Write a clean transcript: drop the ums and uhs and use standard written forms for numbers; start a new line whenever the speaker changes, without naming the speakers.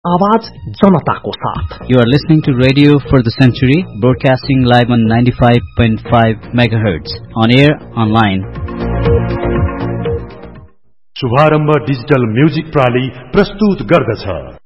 आवाज जनताको साथ।
You are listening to Radio for the Century, broadcasting live on 95.5 MHz, on air, online.
शुभारम्भ digital music प्राली प्रस्तुत गर्दछ।